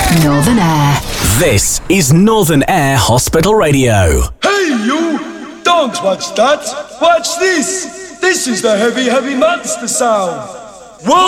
Northern Air. This is Northern Air Hospital Radio. Hey you! Don't watch that! Watch this! This is the heavy, heavy monster sound! Whoa!